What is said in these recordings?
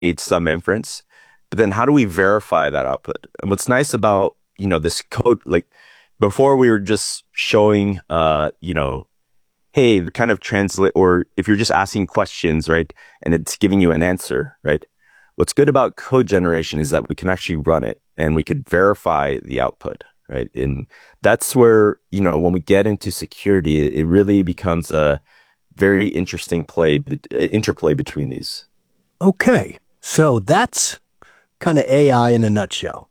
some inference, but then how do we verify that output? And what's nice about, this code, like before we were just showing, hey, kind of translate, or if you're just asking questions, right, and it's giving you an answer, right? What's good about code generation is that we can actually run it and we could verify the output, right? And that's where, when we get into security, it really becomes a very interesting interplay between these. Okay, so that's kind of AI in a nutshell.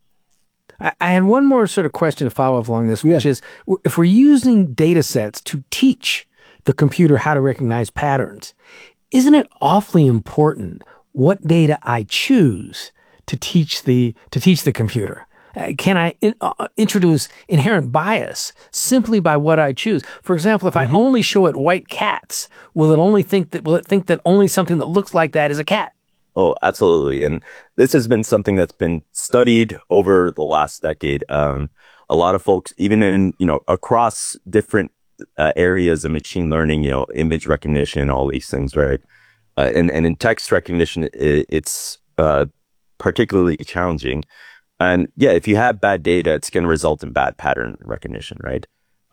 I had one more sort of question to follow up along this, which is if we're using data sets to teach the computer how to recognize patterns, isn't it awfully important what data I choose to teach the computer? Can I introduce inherent bias simply by what I choose? For example, if I only show it white cats, will it think that only something that looks like that is a cat? Oh, absolutely. And this has been something that's been studied over the last decade. A lot of folks, even in, across different areas of machine learning, image recognition, all these things, right? And in text recognition, it's particularly challenging. And yeah, if you have bad data, it's going to result in bad pattern recognition, right?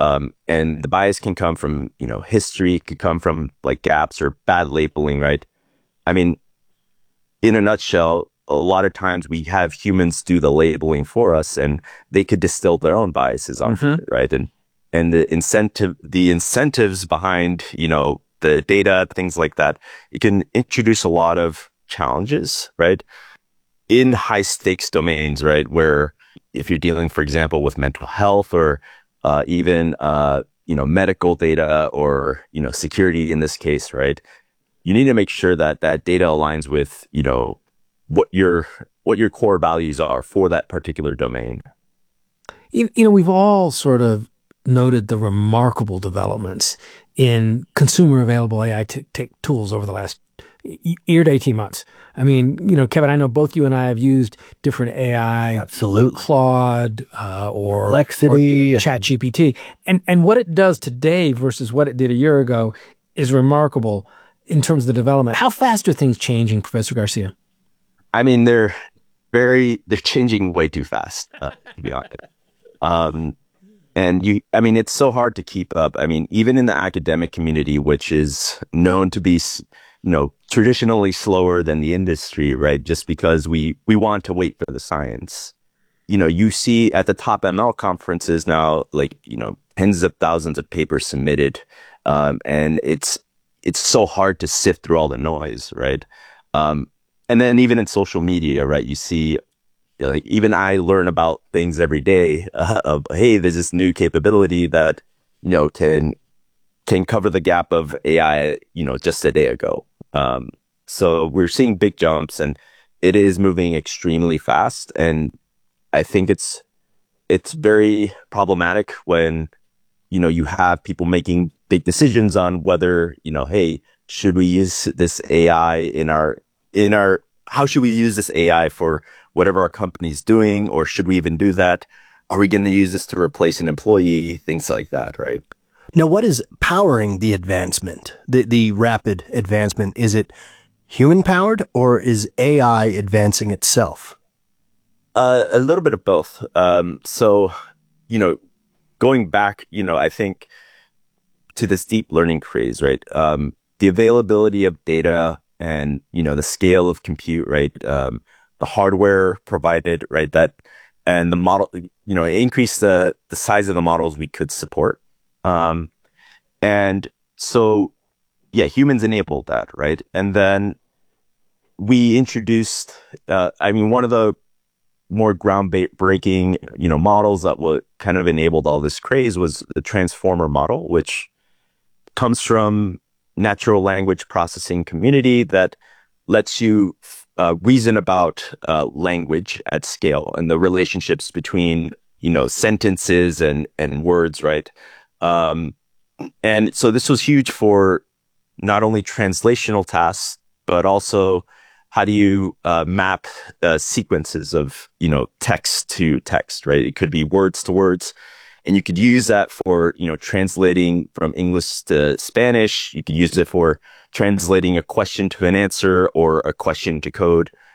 And the bias can come from, history, could come from like gaps or bad labeling, right? I mean, in a nutshell, a lot of times we have humans do the labeling for us, and they could distill their own biases onto it, right? And the incentives behind, the data, things like that, it can introduce a lot of challenges, right? In high stakes domains, right? Where if you're dealing, for example, with mental health or even, medical data or, security in this case, right? You need to make sure that that data aligns with, what your core values are for that particular domain. We've all sort of noted the remarkable developments in consumer available AI tools over the last year to 18 months. I mean, Kevin, I know both you and I have used different AI, absolutely, Claude or Lexity, or ChatGPT, and what it does today versus what it did a year ago is remarkable in terms of the development. How fast are things changing, Professor Garcia? I mean, they're changing way too fast, to be honest. And it's so hard to keep up. I mean, even in the academic community, which is known to be, traditionally slower than the industry, right? Just because we want to wait for the science. You see at the top ML conferences now, like, tens of thousands of papers submitted. And it's so hard to sift through all the noise, right? And then even in social media, right? You see, like, even I learn about things every day of, hey, there's this new capability that, can cover the gap of AI, just a day ago. So we're seeing big jumps, and it is moving extremely fast. And I think it's very problematic when, you have people making big decisions on whether, hey, should we use this AI how should we use this AI for whatever our company's doing, or should we even do that? Are we going to use this to replace an employee? Things like that, right? Now, what is powering the advancement, the rapid advancement? Is it human powered, or is AI advancing itself? A little bit of both. So, going back, I think to this deep learning craze, right? The availability of data and, the scale of compute, right? The hardware provided, right? And the model, increase the size of the models we could support. And so, yeah, humans enabled that, right? And then we introduced, one of the more groundbreaking, models that would kind of enabled all this craze was the transformer model, which comes from natural language processing community that lets you reason about language at scale and the relationships between, sentences and words, right? And so this was huge for not only translational tasks, but also how do you map sequences of, text to text, right? It could be words to words. And you could use that for, translating from English to Spanish. You could use it for translating a question to an answer or a question to code.